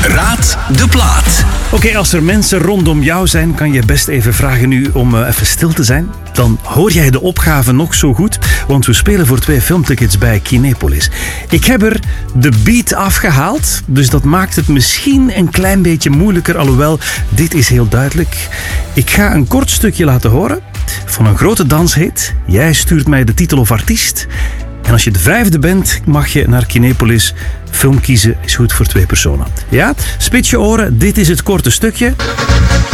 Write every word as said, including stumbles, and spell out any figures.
Raad de plaat. Oké, okay, als er mensen rondom jou zijn, kan je best even vragen nu om uh, even stil te zijn. Dan hoor jij de opgave nog zo goed, want we spelen voor twee filmtickets bij Kinepolis. Ik heb er de beat afgehaald, dus dat maakt het misschien een klein beetje moeilijker, alhoewel dit is heel duidelijk. Ik ga een kort stukje laten horen van een grote danshit. Jij stuurt mij de titel of artiest. En als je de vijfde bent, mag je naar Kinepolis. Film kiezen is goed voor twee personen. Ja? Spits je oren, dit is het korte stukje.